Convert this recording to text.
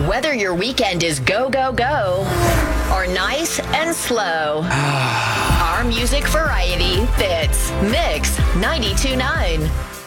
Whether your weekend is go, go, go or nice and slow, our music variety fits Mix 92.9.